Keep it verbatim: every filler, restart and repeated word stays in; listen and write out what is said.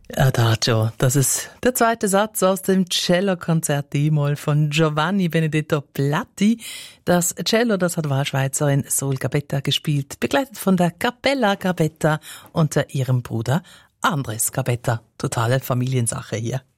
Adagio, das ist der zweite Satz aus dem Cello-Konzert D-Moll von Giovanni Benedetto Platti. Das Cello, das hat Wahlschweizerin Sol Gabetta gespielt, begleitet von der Cappella Gabetta unter ihrem Bruder Andres Gabetta. Totale Familiensache hier.